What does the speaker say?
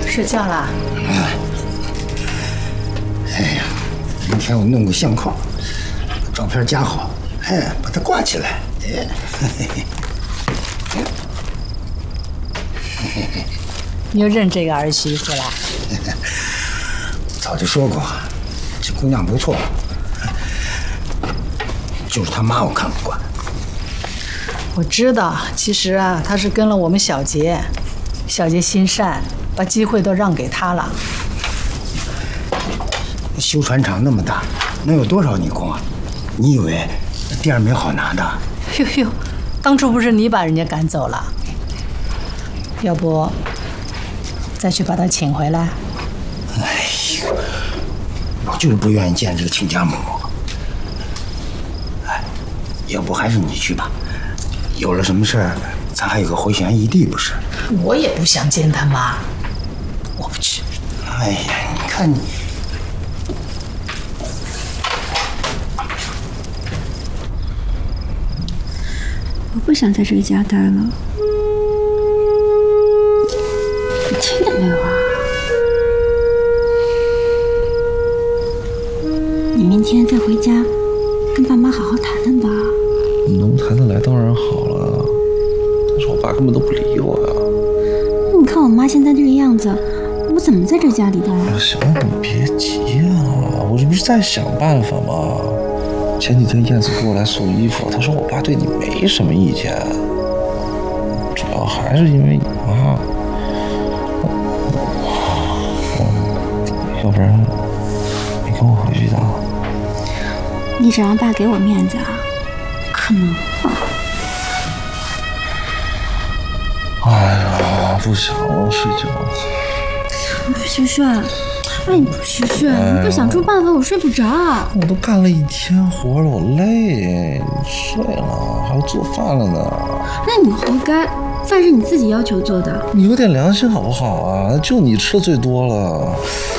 睡觉啦？ 哎呀，明天我弄个相框，把照片夹好，哎，把它挂起来。哎， 你又认这个儿媳妇了？ 早就说过，这姑娘不错，就是她妈我看不惯。 我知道，其实啊，她是跟了我们小杰，小杰心善，把机会都让给她了。 修船厂那么大，能有多少女工啊？你以为店儿没好拿的？ 呦呦，当初不是你把人家赶走了？要不再去把她请回来？ 哎呦，我就是不愿意见这个亲家母。哎，要不还是你去吧，有了什么事儿，咱还有个回旋余地，不是？ 我也不想见他妈，我不去。 哎呀，你看你。 我不想在这个家待了，你听见没有啊？你明天再回家，跟爸妈好好谈谈吧。 能谈得来当然好了，但是我爸根本都不理我呀。 你看我妈现在这个样子，我怎么在这家里待啊？ 行了，你别急啊，我这不是在想办法吗？前几天燕子给我来送衣服，她说我爸对你没什么意见，主要还是因为你妈。要不然你跟我回去一趟？ 你只让爸给我面子啊？可能吧。 哎呀，不想了，睡觉。 萱萱，哎，你不萱萱，你不想出办法，我睡不着。 我都干了一天活了，我累，睡了，还要做饭了呢。 那你活该，饭是你自己要求做的。 你有点良心好不好啊？就你吃的最多了。